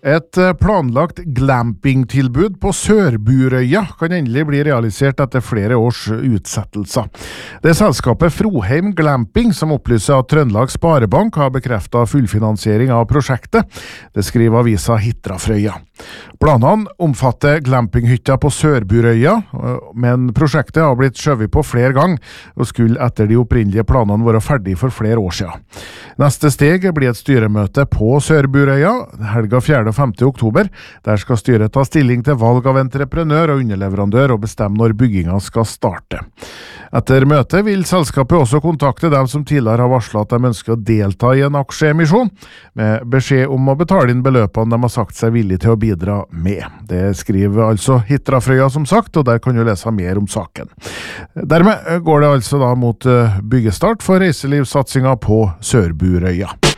Et planlagt glampingtilbud på Sørburøya kan endelig bli realisert etter flere års utsettelser. Det er selskapet Froheim Glamping som opplyser at Trøndelag Sparebank har bekreftet fullfinansiering av prosjektet. Det skriver avisa Hitrafrøya. Planene omfatter glampinghytta på Sørburøya, men prosjektet har blitt skjøvet på flere ganger og skulle etter de opprinnelige planene være ferdig for flere år siden. Neste steg blir et styremøte på Sørburøya helga 4. og 5. oktober. Der skal styret ta stilling til valg av entreprenør og underleverandør og bestemme når byggingen skal starte. Etter møtet vil selskapet også kontakte dem som tidligere har varslet at de ønsker å delta i en aksjeemisjon, med beskjed om å betale inn beløpene de har sagt seg villige til å bidra med. Det skriver altså Hitrafrøya som sagt, og der kan du lese mer om saken. Dermed går det altså da mot byggestart for reiselivssatsinga på Sørburøya.